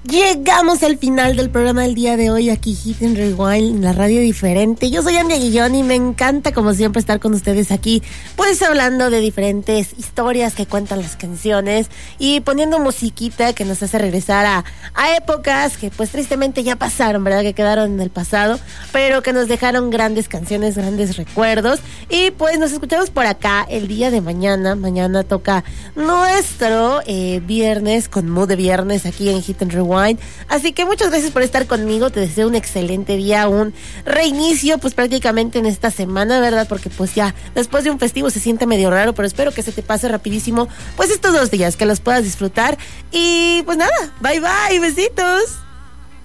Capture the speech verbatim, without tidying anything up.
Llegamos al final del programa del día de hoy aquí Hit and Rewind en la radio diferente. Yo soy Andy Guillón y me encanta como siempre estar con ustedes aquí, pues hablando de diferentes historias que cuentan las canciones y poniendo musiquita que nos hace regresar a, a épocas que pues tristemente ya pasaron, ¿verdad? Que quedaron en el pasado, pero que nos dejaron grandes canciones, grandes recuerdos. Y pues nos escuchamos por acá el día de mañana. Mañana toca nuestro eh, viernes con mood de viernes aquí en Hit and Rewind. Así que muchas gracias por estar conmigo. Te deseo un excelente día, un reinicio pues prácticamente en esta semana, ¿verdad? Porque pues ya después de un festivo se siente medio raro, pero espero que se te pase rapidísimo pues estos dos días, que los puedas disfrutar. Y pues nada, bye bye, besitos.